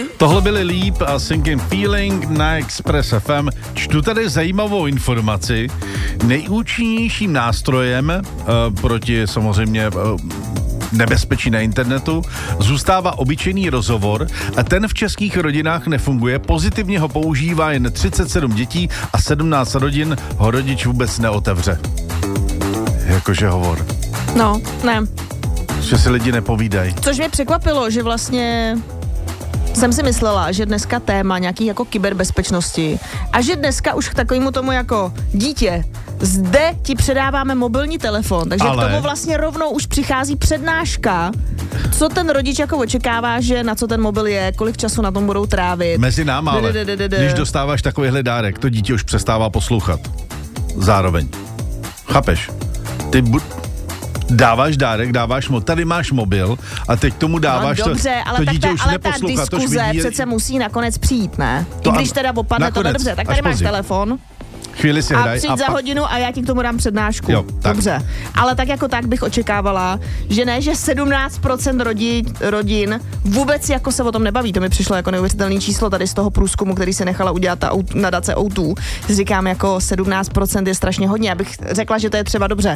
Tohle byly Leap a Sinking Feeling na Express FM. Čtu tady zajímavou informaci. Nejúčinnějším nástrojem proti samozřejmě nebezpečí na internetu zůstává obyčejný rozhovor a ten v českých rodinách nefunguje. Pozitivně ho používá jen 37 dětí a 17 rodin ho rodič vůbec neotevře. Jakože hovor. No, ne. Že si lidi nepovídají. Což mě překvapilo, že vlastně jsem si myslela, že dneska téma nějaký jako kyberbezpečnosti a že dneska už k takovému tomu jako dítě, zde ti předáváme mobilní telefon, takže k tomu vlastně rovnou už přichází přednáška, co ten rodič jako očekává, že na co ten mobil je, kolik času na tom budou trávit. Mezi náma, ale když dostáváš takovýhle dárek, to dítě už přestává poslouchat. Zároveň. Chápeš? Ty dáváš dárek, tady máš mobil a teď tomu dáváš no, dobře, to dítě už neposlouchá. Ale ta diskuze přece musí nakonec přijít, ne? I když teda opadne to dobře, tak tady máš telefon. Chvíli si hraj. A přijď za hodinu a já ti k tomu dám přednášku. Jo, tak. Dobře. Ale tak jako tak bych očekávala, že ne, že 17% rodin vůbec jako se o tom nebaví. To mi přišlo jako neuvěřitelný číslo tady z toho průzkumu, který se nechala udělat ta nadace O2. Říkám jako 17% je strašně hodně. Já bych řekla, že to je třeba dobře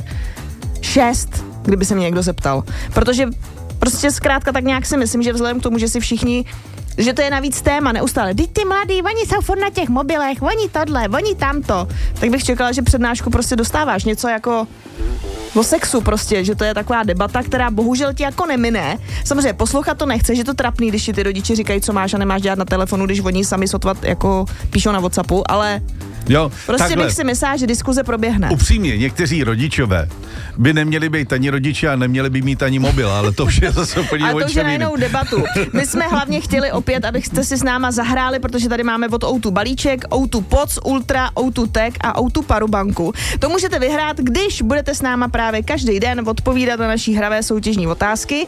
6, kdyby se mě někdo zeptal. Protože prostě zkrátka tak nějak si myslím, že vzhledem k tomu, že si všichni, že to je navíc téma neustále. Vždyť ty mladí, oni jsou furt na těch mobilech, oni tohle, oni tamto. Tak bych čekala, že přednášku prostě dostáváš něco jako o sexu prostě, že to je taková debata, která bohužel ti jako nemine. Samozřejmě poslouchat to nechce, že to trapný, když ti ty rodiče říkají, co máš a nemáš dělat na telefonu, když oni sami sotva jako píšou na WhatsAppu, ale jo, prostě takhle. Bych si myslela, že diskuze proběhne. Upřímně, někteří rodičové by neměli být ani rodiče a neměli by mít ani mobil, ale to už je zase úplně ale to už je na jinou debatu. My jsme hlavně chtěli opět, abyste si s náma zahráli, protože tady máme od O2 balíček, O2 Pods, Ultra, O2 Tech a O2 Powerbanku. To můžete vyhrát, když budete s náma právě každý den odpovídat na naší hravé soutěžní otázky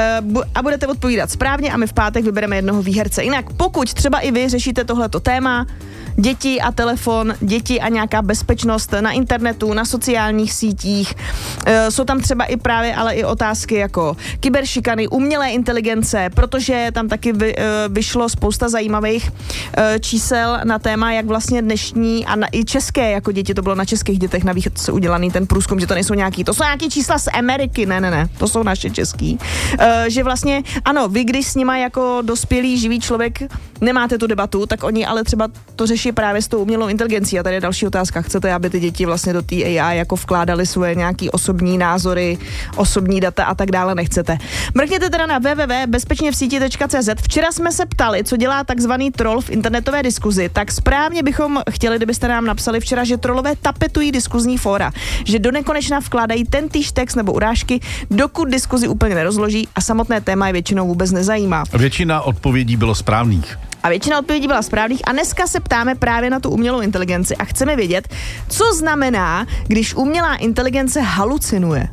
a budete odpovídat správně a my v pátek vybereme jednoho výherce. Jinak pokud třeba i vy řešíte tohleto téma, děti a telefon, děti a nějaká bezpečnost na internetu, na sociálních sítích. Jsou tam třeba i právě ale i otázky jako kyberšikany, umělé inteligence, protože tam taky vyšlo spousta zajímavých čísel na téma, jak vlastně dnešní a i české jako děti, to bylo na českých dětech navíc udělaný ten průzkum, že to nejsou nějaký, to jsou nějaký čísla z Ameriky, ne, to jsou naše český. Že vlastně, ano, vy když s nima jako dospělý živý člověk nemáte tu debatu, tak oni ale třeba to řeší právě s tou umělou inteligencí. A tady je další otázka. Chcete, aby ty děti vlastně do té AI jako vkládaly svoje nějaký osobní názory, osobní data a tak dále? Nechcete. Mrkněte teda na www.bezpečněvsíti.cz. Včera jsme se ptali, co dělá takzvaný troll v internetové diskuzi. Tak správně bychom chtěli, kdybyste nám napsali včera, že trollové tapetují diskuzní fóra, že do nekonečna vkládají tentýž text nebo urážky, dokud diskuzi úplně nerozloží a samotné téma je většinou vůbec nezajímá. Většina odpovědí bylo správných. A většina odpovědí byla správných a dneska se ptáme právě na tu umělou inteligenci a chceme vědět, co znamená, když umělá inteligence halucinuje.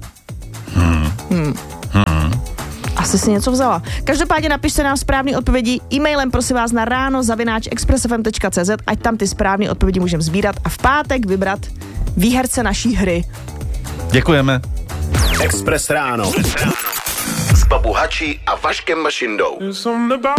Asi si něco vzala. Každopádně napište nám správné odpovědi e-mailem, prosím vás, na ráno@expressfm.cz, ať tam ty správné odpovědi můžeme sbírat a v pátek vybrat výherce naší hry. Děkujeme. Express ráno. S Babu Hačí a Vaškem Mašindou.